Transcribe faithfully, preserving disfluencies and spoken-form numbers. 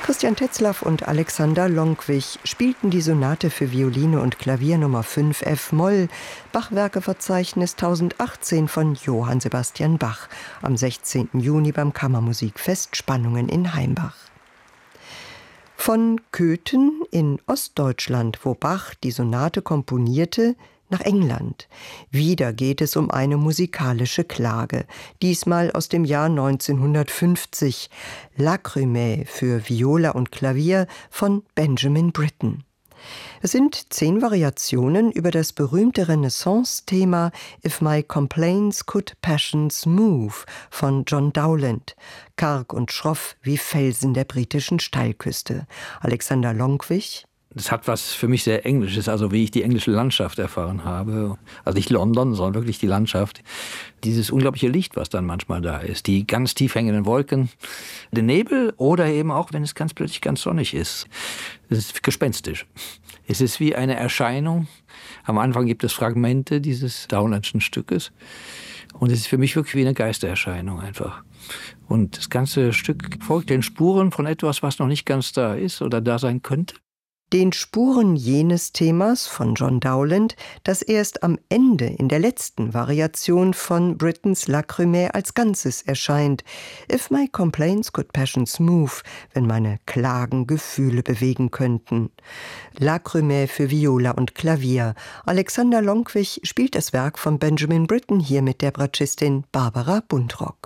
Christian Tetzlaff und Alexander Lonkwich spielten die Sonate für Violine und Klavier Nummer fünf f-Moll, Bachwerkeverzeichnis tausendachtzehn von Johann Sebastian Bach, am sechzehnten Juni beim Kammermusikfest Spannungen in Heimbach. Von Köthen in Ostdeutschland, wo Bach die Sonate komponierte, nach England. Wieder geht es um eine musikalische Klage, diesmal aus dem Jahr neunzehnhundertfünfzig, Lacrymae für Viola und Klavier von Benjamin Britten. Es sind zehn Variationen über das berühmte Renaissance-Thema If My Complaints Could Passions Move von John Dowland, karg und schroff wie Felsen der britischen Steilküste. Alexander Lonkwich. Das hat was für mich sehr Englisches, also wie ich die englische Landschaft erfahren habe. Also nicht London, sondern wirklich die Landschaft. Dieses unglaubliche Licht, was dann manchmal da ist. Die ganz tief hängenden Wolken, den Nebel oder eben auch, wenn es ganz plötzlich ganz sonnig ist. Es ist gespenstisch. Es ist wie eine Erscheinung. Am Anfang gibt es Fragmente dieses Dowlandschen Stückes. Und es ist für mich wirklich wie eine Geistererscheinung einfach. Und das ganze Stück folgt den Spuren von etwas, was noch nicht ganz da ist oder da sein könnte. Den Spuren jenes Themas von John Dowland, das erst am Ende in der letzten Variation von Brittens Lacrymae als Ganzes erscheint. If my complaints could passions move, wenn meine Klagen Gefühle bewegen könnten. Lacrymae für Viola und Klavier. Alexander Lonkwich spielt das Werk von Benjamin Britten hier mit der Bratschistin Barbara Buntrock.